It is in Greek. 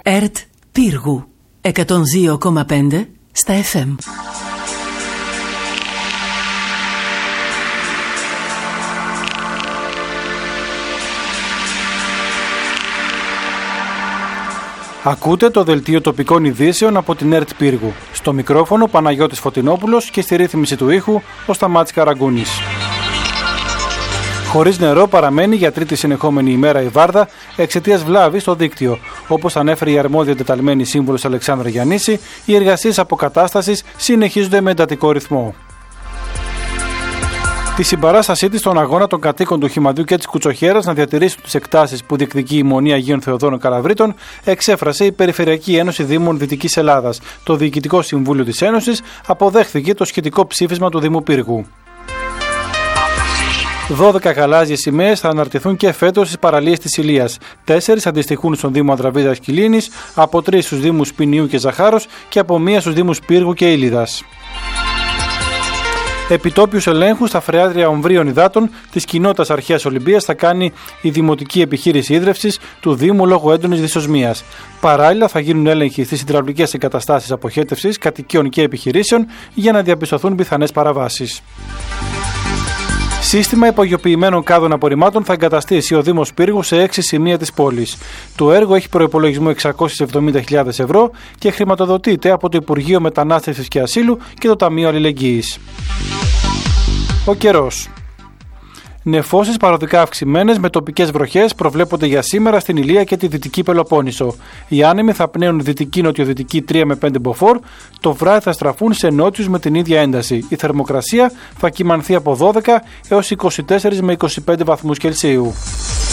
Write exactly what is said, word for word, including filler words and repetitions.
ΕΡΤ Πύργου εκατόν δύο κόμμα πέντε στα εφ εμ. Ακούτε το δελτίο τοπικών ειδήσεων από την ΕΡΤ Πύργου. Στο μικρόφωνο Παναγιώτης Φωτεινόπουλος και στη ρύθμιση του ήχου ο Σταμάτης Καραγκούνης. Χωρίς νερό παραμένει για τρίτη συνεχόμενη ημέρα η Βάρδα εξαιτίας βλάβης στο δίκτυο. Όπως ανέφερε η αρμόδια εντεταλμένη σύμβουλος Αλεξάνδρα Γιαννίση, οι εργασίες αποκατάστασης συνεχίζονται με εντατικό ρυθμό. Τη συμπαράστασή της στον αγώνα των κατοίκων του Χυμαντιού και της Κουτσοχέρας να διατηρήσουν τις εκτάσεις που διεκδικεί η Μονή Αγίων Θεοδόρων Καλαβρίτων εξέφρασε η Περιφερειακή Ένωση Δήμων Δυτικής Ελλάδας. Το Διοικητικό Συμβούλιο της Ένωσης αποδέχθηκε το σχετικό ψήφισμα του Δήμου Πύργου. δώδεκα γαλάζιες σημαίες θα αναρτηθούν και φέτος στις παραλίες της Ηλίας. Τέσσερις αντιστοιχούν στον Δήμο Ανδραβίδας Κιλίνης, από τρεις στους Δήμους Ποινιού και Ζαχάρος και από μία στους Δήμους Πύργου και Ήλιδας. Επιτόπιους ελέγχους στα φρεάτρια ομβρίων υδάτων της κοινότητας Αρχαίας Ολυμπίας θα κάνει η Δημοτική Επιχείρηση Ίδρευσης του Δήμου λόγω έντονης δυσοσμίας. Παράλληλα, θα γίνουν έλεγχοι στις υδραυλικές εγκαταστάσεις αποχέτευσης κατοικίων και επιχειρήσεων για να διαπιστωθούν πιθανές παραβάσεις. Σύστημα υπογειοποιημένων κάδων απορριμμάτων θα εγκαταστήσει ο Δήμος Πύργου σε έξι σημεία της πόλης. Το έργο έχει προϋπολογισμό εξακόσιες εβδομήντα χιλιάδες ευρώ και χρηματοδοτείται από το Υπουργείο Μετανάστευσης και Ασύλου και το Ταμείο Αλληλεγγύης. Ο καιρός. Νεφώσεις παροδικά αυξημένες με τοπικές βροχές προβλέπονται για σήμερα στην Ηλία και τη Δυτική Πελοπόννησο. Οι άνεμοι θα πνέουν δυτική-νοτιοδυτική τρία με πέντε μποφόρ, το βράδυ θα στραφούν σε νότιους με την ίδια ένταση. Η θερμοκρασία θα κυμανθεί από δώδεκα έως είκοσι τέσσερα με είκοσι πέντε βαθμούς Κελσίου.